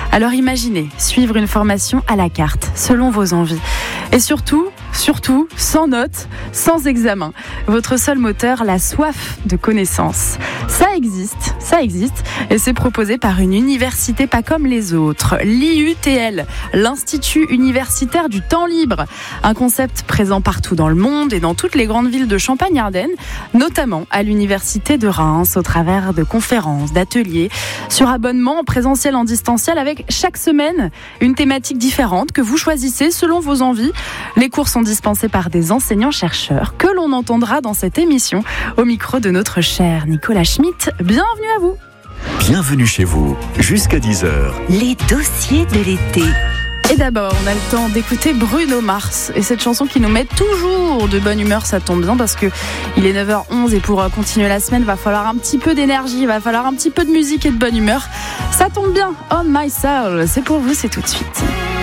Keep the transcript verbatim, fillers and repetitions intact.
Alors imaginez suivre une formation à la carte, selon vos envies. Et surtout, surtout, sans notes, sans examen. Votre seul moteur, la soif de connaissances. Ça existe, ça existe, et c'est proposé par une université pas comme les autres. L'I U T L, l'Institut universitaire du temps libre. Un concept présent partout dans le monde et dans toutes les grandes villes de Champagne-Ardenne, notamment à l'université de Reims, au travers de conférences, d'ateliers, sur abonnement en présentiel, en distanciel, avec chaque semaine une thématique différente que vous choisissez selon vos envies. Les cours sont dispensés par des enseignants-chercheurs que l'on entendra dans cette émission au micro de notre cher Nicolas Schmitt. Bienvenue à vous. Bienvenue chez vous, jusqu'à dix heures. Les dossiers de l'été. Et d'abord, on a le temps d'écouter Bruno Mars. Et cette chanson qui nous met toujours de bonne humeur, ça tombe bien parce que il est neuf heures onze et pour continuer la semaine, il va falloir un petit peu d'énergie, il va falloir un petit peu de musique et de bonne humeur. Ça tombe bien, On My Soul, c'est pour vous, c'est tout de suite.